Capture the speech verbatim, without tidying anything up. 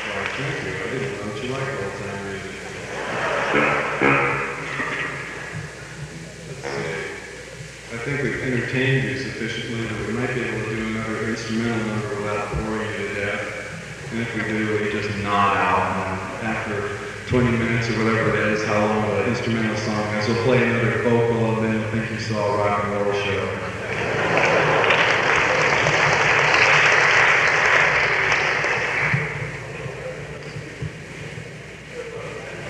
Why, thank you. I didn't know that you like old time music. Let's see. I think we've entertained you sufficiently that we might be able to do another instrumental number without boring you to death. And if we do, we just nod out, and after twenty minutes or whatever it is, how long the instrumental song is, we'll play another vocal, and then you'll think you saw a rock and roll show.